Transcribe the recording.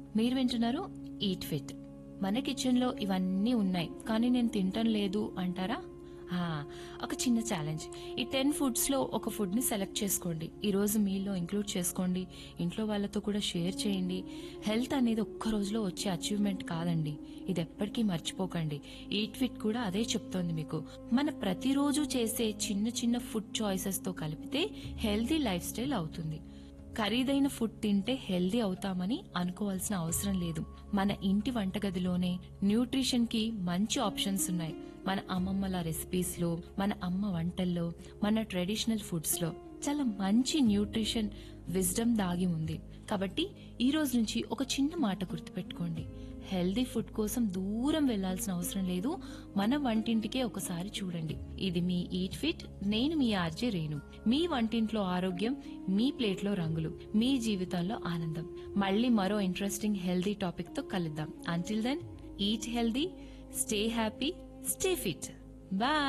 మీరు వింటున్నారు eat fit. మన కిచెన్ లో ఇవన్నీ ఉన్నాయి కానీ నేను తింటం లేదు అంటారా? ఆ, ఒక చిన్న ఛాలెంజ్. ఈ 10 ఫుడ్స్ లో ఒక ఫుడ్ ని సెలెక్ట్ చేసుకోండి. ఈ రోజు మీలో ఇంక్లూడ్ చేసుకోండి. ఇంట్లో వాళ్ళతో కూడా షేర్ చేయండి. హెల్త్ అనేది ఒక్క రోజులో వచ్చే అచీవ్మెంట్ కాదండి. ఇది ఎప్పటికీ మర్చిపోకండి. ఈట్ ఫిట్ కూడా అదే చెప్తోంది మీకు. మన ప్రతిరోజు చేసే చిన్న చిన్న ఫుడ్ చాయిసెస్ తో కలిపితే హెల్తీ లైఫ్ స్టైల్ అవుతుంది. ఖరీదైన ఫుడ్ తింటే హెల్దీ అవుతామని అనుకోవాల్సిన అవసరం లేదు. మన ఇంటి వంటగదిలోనే న్యూట్రిషన్ కి మంచి ఆప్షన్స్ ఉన్నాయి. మన అమ్మమ్మల రెసిపీస్ లో, మన అమ్మ వంటల్లో, మన ట్రెడిషనల్ ఫుడ్స్ లో చాలా మంచి న్యూట్రిషన్ విజ్డమ్ దాగి ఉంది. కాబట్టి ఈ రోజు నుంచి ఒక చిన్న మాట గుర్తుపెట్టుకోండి. హెల్దీ ఫుడ్ కోసం దూరం వెళ్లాల్సిన అవసరం లేదు. మన వంటింటికే ఒకసారి చూడండి. ఇది మీ ఈట్ ఫిట్. నేను మీ ఆర్జే రేణు. మీ వంటింట్లో ఆరోగ్యం, మీ ప్లేట్లో రంగులు, మీ జీవితంలో ఆనందం. మళ్ళీ మరో ఇంట్రెస్టింగ్ హెల్దీ టాపిక్ తో కలుద్దాం. Until then, eat healthy, stay happy, stay fit. Bye.